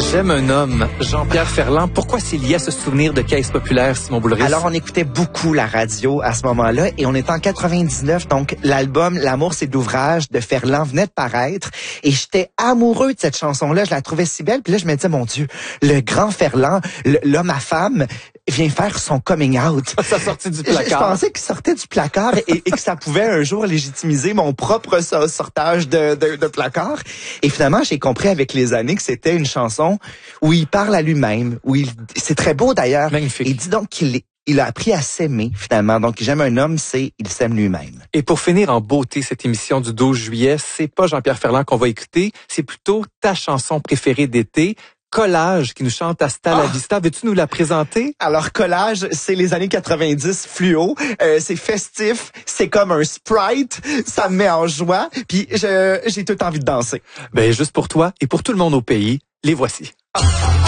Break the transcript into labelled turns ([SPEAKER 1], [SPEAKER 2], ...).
[SPEAKER 1] J'aime un homme, Jean-Pierre Ferland. Pourquoi c'est lié à ce souvenir de Caisse populaire, Simon Boulris?
[SPEAKER 2] Alors, on écoutait beaucoup la radio à ce moment-là et on était en 99, donc l'album L'amour c'est de l'ouvrage de Ferland venait de paraître et j'étais amoureux de cette chanson-là. Je la trouvais si belle. Puis là, je me disais, mon Dieu, le grand Ferland, l'homme à femme, vient faire son coming out.
[SPEAKER 1] Ça sortait du placard.
[SPEAKER 2] Je pensais qu'il sortait du placard et que ça pouvait un jour légitimiser mon propre sortage de placard. Et finalement, j'ai compris avec les années que c'était une chanson où il parle à lui-même, c'est très beau d'ailleurs.
[SPEAKER 1] Magnifique.
[SPEAKER 2] Il dit donc qu'il a appris à s'aimer finalement. Donc, j'aime un homme, il s'aime lui-même.
[SPEAKER 1] Et pour finir en beauté cette émission du 12 juillet, c'est pas Jean-Pierre Ferland qu'on va écouter, c'est plutôt ta chanson préférée d'été, Collage, qui nous chante Hasta la Vista. Veux-tu nous la présenter?
[SPEAKER 2] Alors, Collage, c'est les années 90 fluo. C'est festif. C'est comme un Sprite. Ça me met en joie. Puis, j'ai tout envie de danser.
[SPEAKER 1] Ben, juste pour toi et pour tout le monde au pays, les voici.